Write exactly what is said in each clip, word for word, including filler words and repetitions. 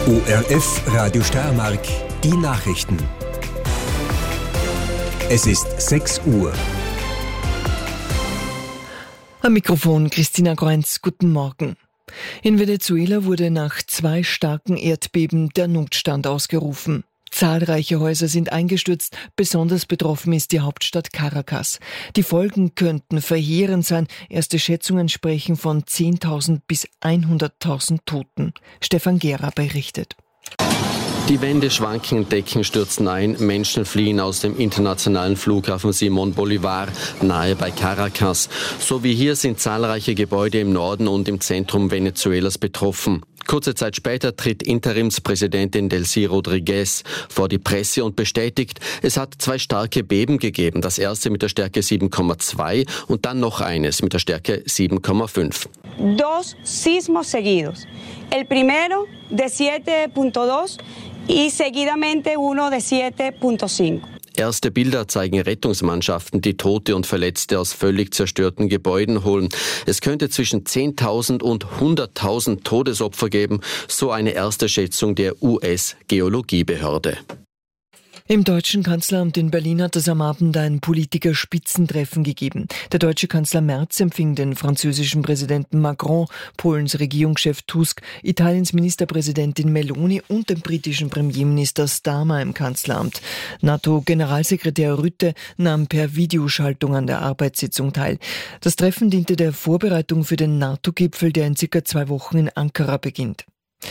O R F Radio Steiermark, die Nachrichten. Es ist sechs Uhr. Am Mikrofon Christina Groenz, guten Morgen. In Venezuela wurde nach zwei starken Erdbeben der Notstand ausgerufen. Zahlreiche Häuser sind eingestürzt, besonders betroffen ist die Hauptstadt Caracas. Die Folgen könnten verheerend sein, erste Schätzungen sprechen von zehntausend bis hunderttausend Toten. Stefan Gera berichtet. Die Wände schwanken, Decken stürzen ein, Menschen fliehen aus dem internationalen Flughafen Simón Bolívar nahe bei Caracas. So wie hier sind zahlreiche Gebäude im Norden und im Zentrum Venezuelas betroffen. Kurze Zeit später tritt Interimspräsidentin Delcy Rodríguez vor die Presse und bestätigt, es hat zwei starke Beben gegeben. Das erste mit der Stärke sieben Komma zwei und dann noch eines mit der Stärke sieben Komma fünf. Dos sismos seguidos. El primero de siete Komma zwei y seguidamente uno de siete Komma fünf. Erste Bilder zeigen Rettungsmannschaften, die Tote und Verletzte aus völlig zerstörten Gebäuden holen. Es könnte zwischen zehntausend und hunderttausend Todesopfer geben, so eine erste Schätzung der U S-Geologiebehörde. Im deutschen Kanzleramt in Berlin hat es am Abend ein Politiker-Spitzentreffen gegeben. Der deutsche Kanzler Merz empfing den französischen Präsidenten Macron, Polens Regierungschef Tusk, Italiens Ministerpräsidentin Meloni und den britischen Premierminister Starmer im Kanzleramt. NATO-Generalsekretär Rutte nahm per Videoschaltung an der Arbeitssitzung teil. Das Treffen diente der Vorbereitung für den NATO-Gipfel, der in circa zwei Wochen in Ankara beginnt.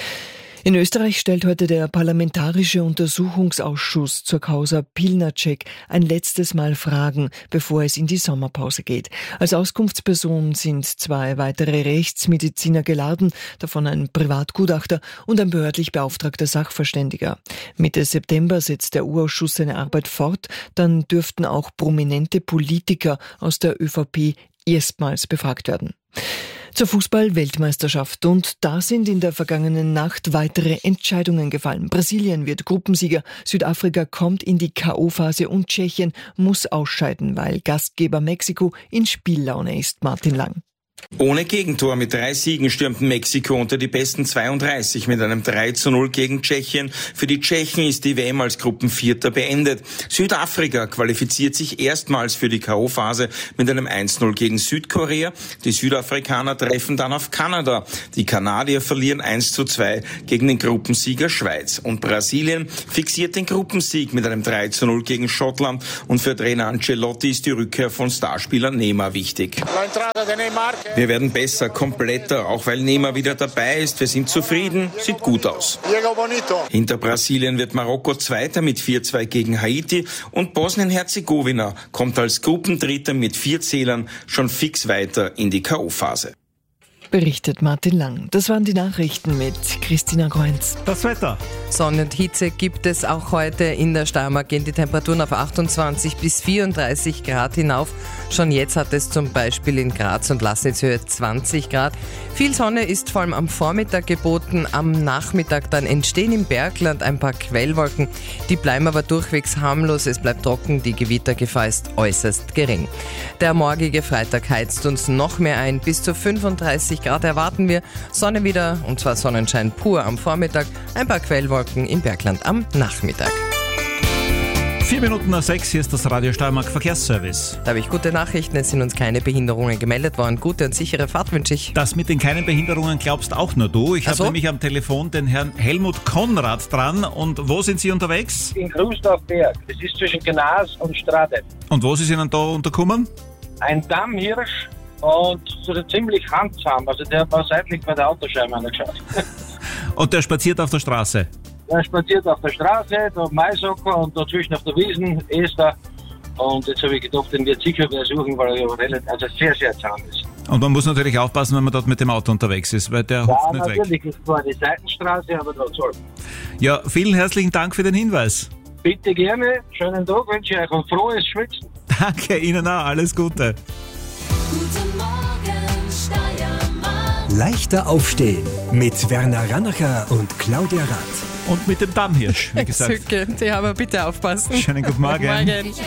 In Österreich stellt heute der Parlamentarische Untersuchungsausschuss zur Causa Pilnacek ein letztes Mal Fragen, bevor es in die Sommerpause geht. Als Auskunftsperson sind zwei weitere Rechtsmediziner geladen, davon ein Privatgutachter und ein behördlich beauftragter Sachverständiger. Mitte September setzt der U-Ausschuss seine Arbeit fort, dann dürften auch prominente Politiker aus der ÖVP erstmals befragt werden. Zur Fußball-Weltmeisterschaft und da sind in der vergangenen Nacht weitere Entscheidungen gefallen. Brasilien wird Gruppensieger, Südafrika kommt in die K O-Phase und Tschechien muss ausscheiden, weil Gastgeber Mexiko in Spiellaune ist. Martin Lang. Ohne Gegentor mit drei Siegen stürmt Mexiko unter die besten zweiunddreißig mit einem drei zu null gegen Tschechien. Für die Tschechen ist die W M als Gruppenvierter beendet. Südafrika qualifiziert sich erstmals für die K O-Phase mit einem eins zu null gegen Südkorea. Die Südafrikaner treffen dann auf Kanada. Die Kanadier verlieren eins zu zwei gegen den Gruppensieger Schweiz. Und Brasilien fixiert den Gruppensieg mit einem drei zu null gegen Schottland. Und für Trainer Ancelotti ist die Rückkehr von Starspieler Neymar wichtig. Wir werden besser, kompletter, auch weil Neymar wieder dabei ist. Wir sind zufrieden, sieht gut aus. Hinter Brasilien wird Marokko Zweiter mit vier zu zwei gegen Haiti und Bosnien-Herzegowina kommt als Gruppendritter mit vier Zählern schon fix weiter in die K O-Phase. Berichtet Martin Lang. Das waren die Nachrichten mit Christina Groenz. Das Wetter. Sonne und Hitze gibt es auch heute. In der Steiermark gehen die Temperaturen auf achtundzwanzig bis vierunddreißig Grad hinauf. Schon jetzt hat es zum Beispiel in Graz und Lassnitzhöhe zwanzig Grad. Viel Sonne ist vor allem am Vormittag geboten. Am Nachmittag dann entstehen im Bergland ein paar Quellwolken. Die bleiben aber durchwegs harmlos. Es bleibt trocken. Die Gewittergefahr ist äußerst gering. Der morgige Freitag heizt uns noch mehr ein. Bis zu fünfunddreißig Grad erwarten wir. Sonne wieder, und zwar Sonnenschein pur am Vormittag. Ein paar Quellwolken im Bergland am Nachmittag. Vier Minuten nach sechs, hier ist das Radio Steiermark Verkehrsservice. Da habe ich gute Nachrichten, es sind uns keine Behinderungen gemeldet worden. Gute und sichere Fahrt wünsche ich. Das mit den keinen Behinderungen glaubst auch nur du. Ich habe so? nämlich am Telefon den Herrn Helmut Konrad dran. Und wo sind Sie unterwegs? In Grusdorfberg. Das ist zwischen Gnas und Strade. Und wo ist Ihnen da untergekommen? Ein Dammhirsch und so ziemlich handsam. Also der war seitlich bei der Autoscheibe angeschaut. Und der spaziert auf der Straße? Er spaziert auf der Straße, da Maisocker und dazwischen auf der Wiesen, Esther. Und jetzt habe ich gedacht, den wird sicher wer suchen, weil er ja relativ, also sehr, sehr zahm ist. Und man muss natürlich aufpassen, wenn man dort mit dem Auto unterwegs ist, weil der ja, hupft nicht weg. Ja, natürlich ist zwar die Seitenstraße, aber trotzdem. Ja, vielen herzlichen Dank für den Hinweis. Bitte gerne, schönen Tag wünsche ich euch und frohes Schwitzen. Danke, Ihnen auch, alles Gute. Guten Morgen, Steiermark. Leichter aufstehen mit Werner Rannacher und Claudia Rath. Und mit dem Dammhirsch, wie gesagt. Sücke, die haben wir bitte aufpassen. Schönen guten Morgen. Guten Morgen.